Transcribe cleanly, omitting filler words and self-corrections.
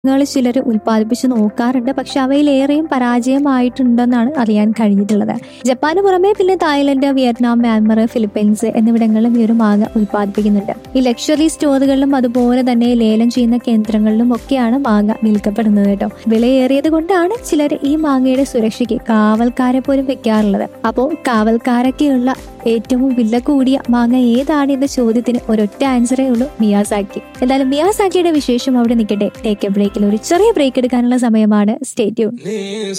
ചിലർ ഉൽപ്പാദിപ്പിച്ച് നോക്കാറുണ്ട്. പക്ഷെ അവയിലേറെയും പരാജയമായിട്ടുണ്ടെന്നാണ് അറിയാൻ കഴിഞ്ഞിട്ടുള്ളത്. ജപ്പാന് പുറമെ പിന്നെ തായ്ലൻഡ്, വിയറ്റ്നാം, മ്യാൻമർ, ഫിലിപ്പീൻസ് എന്നിവിടങ്ങളിലും ഈ ഒരു മാങ്ങ ഉൽപ്പാദിപ്പിക്കുന്നുണ്ട്. ഈ ലക്ഷറി സ്റ്റോറുകളിലും അതുപോലെ തന്നെ ലേലം ചെയ്യുന്ന കേന്ദ്രങ്ങളിലും ഒക്കെയാണ് മാങ്ങ വിൽക്കപ്പെടുന്നത് കേട്ടോ. വിലയേറിയത് കൊണ്ടാണ് ചിലർ ഈ മാങ്ങയുടെ സുരക്ഷയ്ക്ക് കാവൽക്കാരെ പോലും വെക്കാറുള്ളത്. അപ്പോൾ കാവൽക്കാരൊക്കെയുള്ള ഏറ്റവും വില കൂടിയ മാങ്ങ ഏതാണ് എന്ന ചോദ്യത്തിന് ഒരൊറ്റ ആൻസറേ ഉള്ളൂ, മിയാസാക്കി. എന്തായാലും മിയാസാക്കിയുടെ വിശേഷം അവിടെ നിൽക്കട്ടെ. ടേക്ക് എ ബ്രേക്കിൽ ഒരു ചെറിയ ബ്രേക്ക് എടുക്കാനുള്ള സമയമാണ്. Stay tune.